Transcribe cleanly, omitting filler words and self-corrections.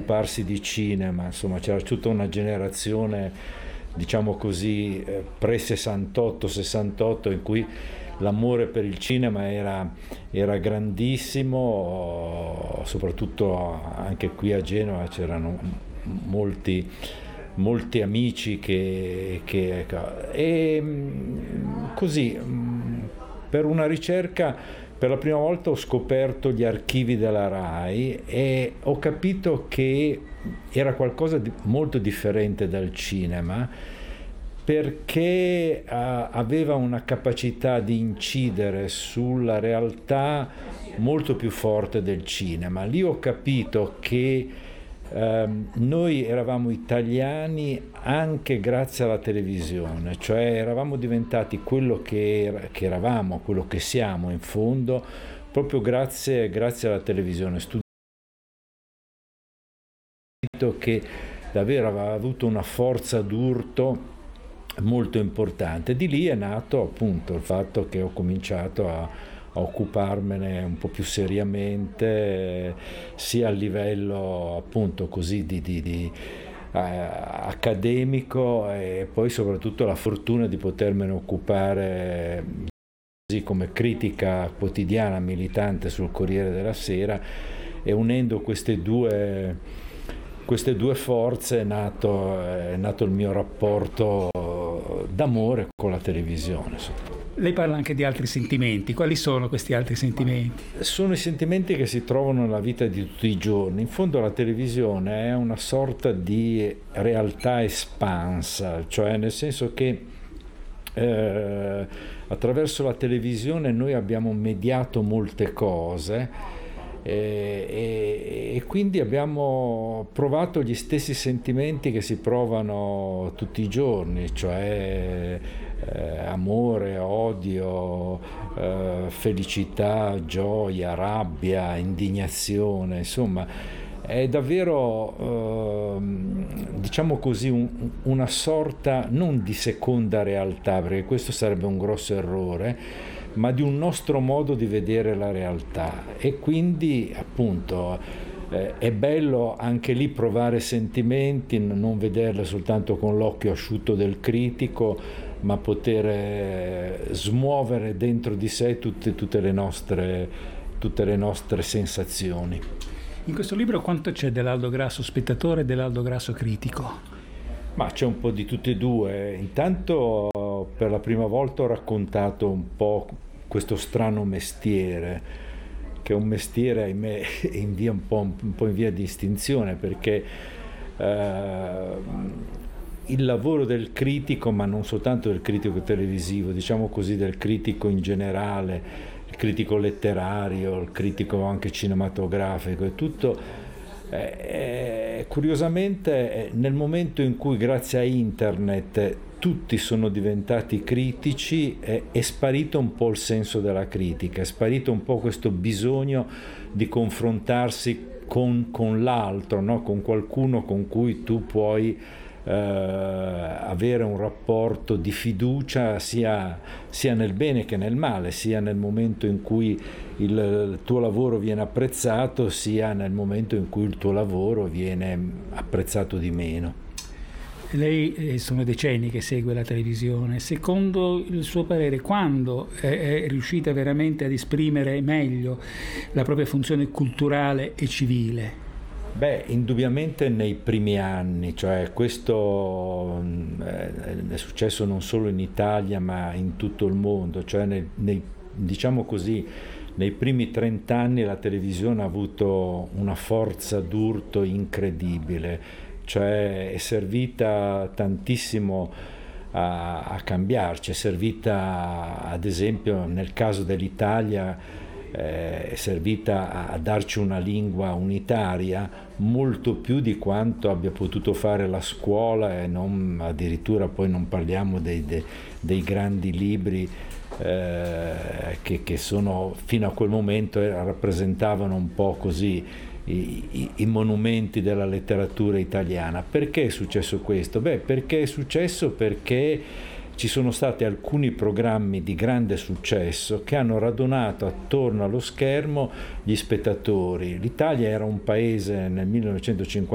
occuparsi di cinema, insomma c'era tutta una generazione, diciamo così, pre-68 in cui l'amore per il cinema era grandissimo, soprattutto anche qui a Genova c'erano molti amici e così per una ricerca per la prima volta ho scoperto gli archivi della RAI e ho capito che era qualcosa di molto differente dal cinema, perché aveva una capacità di incidere sulla realtà molto più forte del cinema. Lì ho capito che noi eravamo italiani anche grazie alla televisione, cioè eravamo diventati quello che eravamo, quello che siamo in fondo, proprio grazie alla televisione. Ho studiato che davvero aveva avuto una forza d'urto molto importante. Di lì è nato appunto il fatto che ho cominciato a occuparmene un po' più seriamente, sia a livello appunto così di accademico, e poi soprattutto la fortuna di potermene occupare così come critica quotidiana militante sul Corriere della Sera, e unendo queste due forze è nato il mio rapporto d'amore con la televisione. Lei parla anche di altri sentimenti. Quali sono questi altri sentimenti? Sono i sentimenti che si trovano nella vita di tutti i giorni. In fondo la televisione è una sorta di realtà espansa, cioè nel senso che attraverso la televisione noi abbiamo mediato molte cose e quindi abbiamo provato gli stessi sentimenti che si provano tutti i giorni, cioè amore, odio, felicità, gioia, rabbia, indignazione, insomma è davvero diciamo così una sorta non di seconda realtà, perché questo sarebbe un grosso errore, ma di un nostro modo di vedere la realtà. E quindi appunto è bello anche lì provare sentimenti, non vederle soltanto con l'occhio asciutto del critico, ma poter smuovere dentro di sé tutte le nostre sensazioni. In questo libro quanto c'è dell'Aldo Grasso spettatore e dell'Aldo Grasso critico? Ma c'è un po' di tutte e due. Intanto per la prima volta ho raccontato un po' questo strano mestiere, che è un mestiere, ahimè, un po' in via di estinzione, perché il lavoro del critico, ma non soltanto del critico televisivo, diciamo così del critico in generale, il critico letterario, il critico anche cinematografico e tutto, curiosamente nel momento in cui grazie a internet tutti sono diventati critici è sparito un po' il senso della critica, è sparito un po' questo bisogno di confrontarsi con l'altro, no? Con qualcuno con cui tu puoi avere un rapporto di fiducia sia nel bene che nel male, sia nel momento in cui il tuo lavoro viene apprezzato, sia nel momento in cui il tuo lavoro viene apprezzato di meno. Lei sono decenni che segue la televisione. Secondo il suo parere, quando è riuscita veramente ad esprimere meglio la propria funzione culturale e civile? Beh, indubbiamente nei primi anni, cioè questo è successo non solo in Italia ma in tutto il mondo, cioè diciamo così, nei primi 30 anni la televisione ha avuto una forza d'urto incredibile, cioè è servita tantissimo a cambiarci, è servita ad esempio nel caso dell'Italia, è servita a darci una lingua unitaria molto più di quanto abbia potuto fare la scuola, e non, addirittura poi non parliamo dei grandi libri che sono fino a quel momento rappresentavano un po' così i monumenti della letteratura italiana. Perché è successo questo? Beh, perché è successo perché ci sono stati alcuni programmi di grande successo che hanno radunato attorno allo schermo gli spettatori. L'Italia era un paese nel 1950